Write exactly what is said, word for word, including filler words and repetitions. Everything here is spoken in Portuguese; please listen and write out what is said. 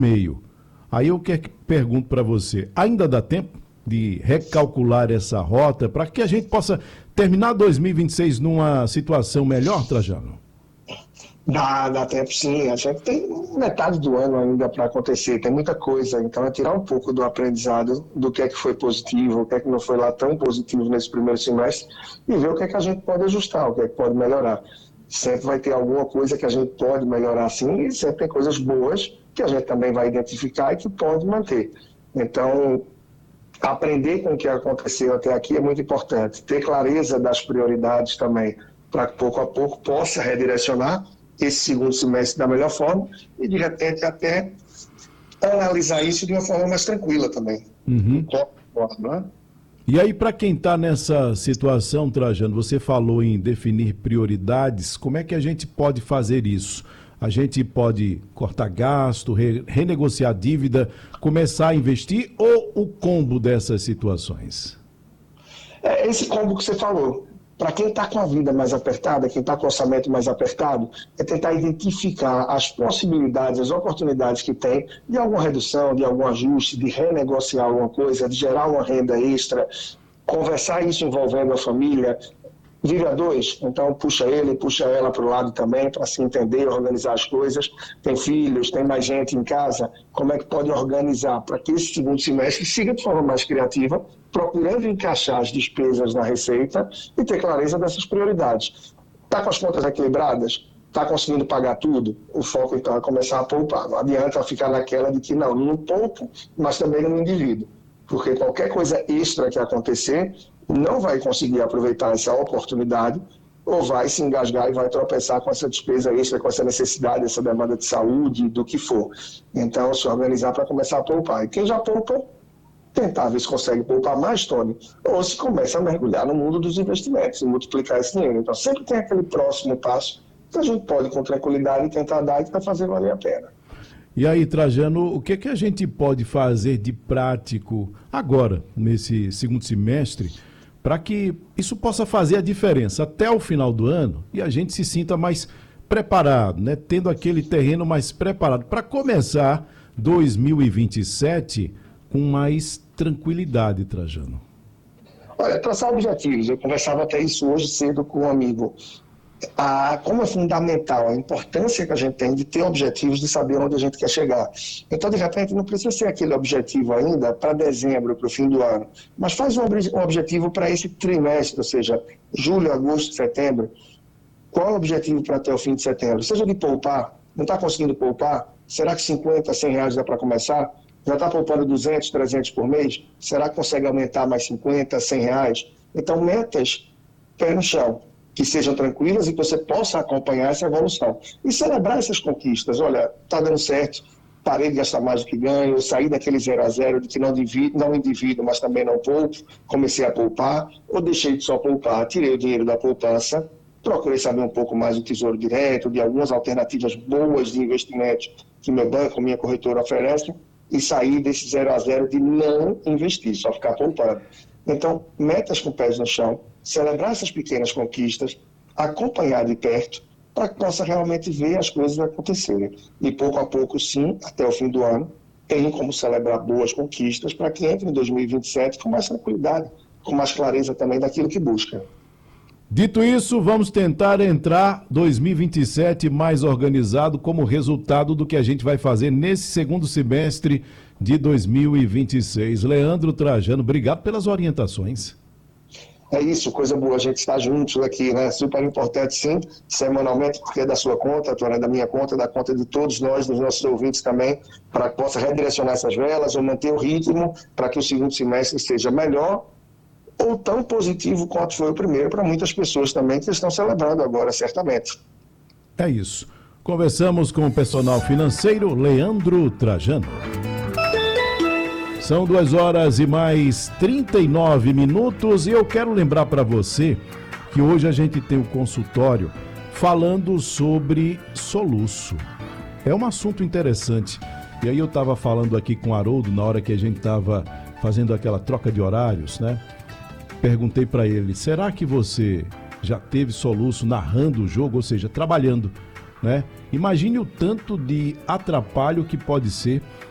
meio. Aí eu que pergunto para você, ainda dá tempo de recalcular essa rota para que a gente possa terminar dois mil e vinte e seis numa situação melhor, Trajano? Dá, dá tempo sim. A gente tem metade do ano ainda para acontecer, tem muita coisa. Então é tirar um pouco do aprendizado do que é que foi positivo, o que é que não foi lá tão positivo nesse primeiro semestre e ver o que é que a gente pode ajustar, o que é que pode melhorar. Sempre vai ter alguma coisa que a gente pode melhorar sim e sempre tem coisas boas que a gente também vai identificar e que pode manter. Então, aprender com o que aconteceu até aqui é muito importante. Ter clareza das prioridades também, para que pouco a pouco possa redirecionar esse segundo semestre da melhor forma e, de repente, até analisar isso de uma forma mais tranquila também. Uhum. Não é? E aí, para quem está nessa situação, Trajano, você falou em definir prioridades, como é que a gente pode fazer isso? A gente pode cortar gasto, re- renegociar dívida, começar a investir ou o combo dessas situações? É esse combo que você falou. Para quem está com a vida mais apertada, quem está com o orçamento mais apertado, é tentar identificar as possibilidades, as oportunidades que tem de alguma redução, de algum ajuste, de renegociar alguma coisa, de gerar uma renda extra, conversar isso envolvendo a família. Vive a dois, então puxa ele, puxa ela para o lado também, para se entender, organizar as coisas. Tem filhos, tem mais gente em casa, como é que pode organizar para que esse segundo semestre siga de forma mais criativa, procurando encaixar as despesas na receita e ter clareza dessas prioridades. Está com as contas equilibradas? Está conseguindo pagar tudo? O foco então é começar a poupar. Não adianta ficar naquela de que não, não poupo, mas também não endivido. Porque qualquer coisa extra que acontecer, não vai conseguir aproveitar essa oportunidade ou vai se engasgar e vai tropeçar com essa despesa extra, com essa necessidade, essa demanda de saúde, do que for. Então, se organizar para começar a poupar. E quem já poupa, tentar ver se consegue poupar mais, Tony, ou se começa a mergulhar no mundo dos investimentos e multiplicar esse dinheiro. Então, sempre tem aquele próximo passo que a gente pode, com tranquilidade, tentar dar e que vai fazer valer a pena. E aí, Trajano, o que, que a gente pode fazer de prático agora, nesse segundo semestre, para que isso possa fazer a diferença até o final do ano e a gente se sinta mais preparado, né? Tendo aquele terreno mais preparado para começar dois mil e vinte e sete com mais tranquilidade, Trajano? Olha, traçar objetivos. Eu conversava até isso hoje cedo com um amigo. A, como é fundamental a importância que a gente tem de ter objetivos, de saber onde a gente quer chegar. Então, de repente, não precisa ser aquele objetivo ainda para dezembro, para o fim do ano, mas faz um, ob- um objetivo para esse trimestre, ou seja, julho, agosto, setembro. Qual é o objetivo para até o fim de setembro? Seja de poupar, não está conseguindo poupar? Será que cinquenta, cem reais dá para começar? Já está poupando duzentos, trezentos por mês? Será que consegue aumentar mais cinquenta, cem reais? Então, metas pé no chão, que sejam tranquilas e que você possa acompanhar essa evolução. E celebrar essas conquistas. Olha, está dando certo, parei de gastar mais do que ganho, saí daquele zero a zero de que não, divido, não endivido, mas também não poupo, comecei a poupar, ou deixei de só poupar, tirei o dinheiro da poupança, procurei saber um pouco mais do Tesouro Direto, de algumas alternativas boas de investimento que meu banco, minha corretora oferece, e sair desse zero a zero de não investir, só ficar poupando. Então, metas com pés no chão, celebrar essas pequenas conquistas, acompanhar de perto, para que possa realmente ver as coisas acontecerem. E pouco a pouco, sim, até o fim do ano, tem como celebrar boas conquistas para que entre em dois mil e vinte e sete com mais tranquilidade, com mais clareza também daquilo que busca. Dito isso, vamos tentar entrar dois mil e vinte e sete mais organizado como resultado do que a gente vai fazer nesse segundo semestre de dois mil e vinte e seis. Leandro Trajano, obrigado pelas orientações. É isso, coisa boa, a gente está juntos aqui, né? Super importante, sim, semanalmente, porque é da sua conta, é da minha conta, da conta de todos nós, dos nossos ouvintes também, para que possa redirecionar essas velas ou manter o ritmo para que o segundo semestre seja melhor ou tão positivo quanto foi o primeiro para muitas pessoas também que estão celebrando agora, certamente. É isso. Conversamos com o personal financeiro Leandro Trajano. São duas horas e mais trinta e nove minutos e eu quero lembrar para você que hoje a gente tem um consultório falando sobre soluço. É um assunto interessante. E aí eu estava falando aqui com o Haroldo na hora que a gente estava fazendo aquela troca de horários, né? Perguntei para ele, será que você já teve soluço narrando o jogo, ou seja, trabalhando, né? Imagine o tanto de atrapalho que pode ser